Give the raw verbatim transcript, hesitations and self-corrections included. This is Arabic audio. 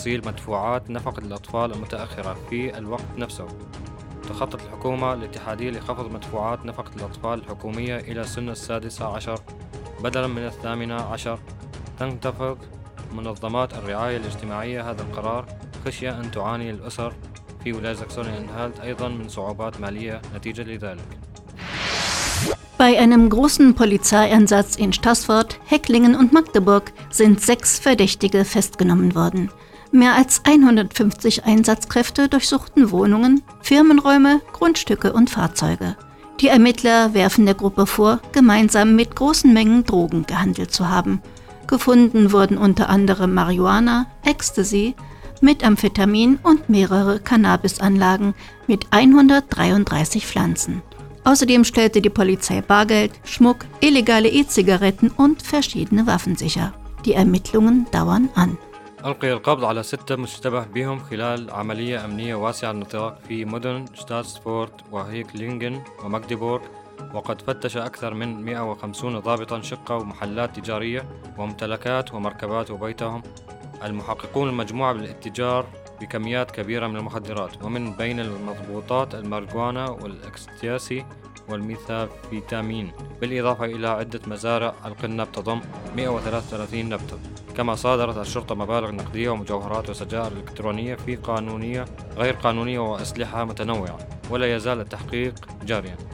تفصيل مدفوعات نفقة الأطفال المتأخرة في الوقت نفسه. تخطط الحكومة الاتحادية لخفض مدفوعات نفقة الأطفال الحكومية إلى سن السادسة عشر بدلاً من الثامنة عشر. تنتفض منظمات الرعاية الاجتماعية هذا القرار خشية أن تعاني الأسر في ولاية ساكسوني-أنهالت أيضاً من صعوبات مالية نتيجة لذلك. Bei einem großen Polizeieinsatz in Staßfurt, Hecklingen und Magdeburg sind sechs Verdächtige festgenommen worden. Mehr als hundertfünfzig Einsatzkräfte durchsuchten Wohnungen, Firmenräume, Grundstücke und Fahrzeuge. Die Ermittler werfen der Gruppe vor, gemeinsam mit großen Mengen Drogen gehandelt zu haben. Gefunden wurden unter anderem Marihuana, Ecstasy, Methamphetamin und mehrere Cannabisanlagen mit hundertdreiunddreißig Pflanzen. Außerdem stellte die Polizei Bargeld, Schmuck, illegale E-Zigaretten und verschiedene Waffen sicher. Die Ermittlungen dauern an. ألقي القبض على ستة مشتبه بهم خلال عملية أمنية واسعة النطاق في مدن شتاتسفورت وهيكلينغن وماغديبورغ، وقد فتش أكثر من مئة وخمسين ضابطا شقة ومحلات تجارية وممتلكات ومركبات وبيتهم المحققون المجموعة بالاتجار بكميات كبيرة من المخدرات، ومن بين المضبوطات الماريجوانا والإكستاسي والميثامفيتامين، بالإضافة إلى عدة مزارع القنب تضم مئة وثلاثة وثلاثين نبتة. كما صادرت الشرطة مبالغ نقدية ومجوهرات وسجائر إلكترونية في قانونية غير قانونية وأسلحة متنوعة، ولا يزال التحقيق جاريا.